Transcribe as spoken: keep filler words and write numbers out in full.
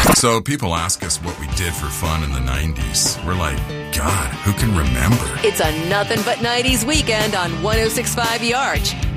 So people ask us what we did for fun in the nineties. We're like, God, who can remember? It's a nothing but nineties weekend on one oh six point five The Arch.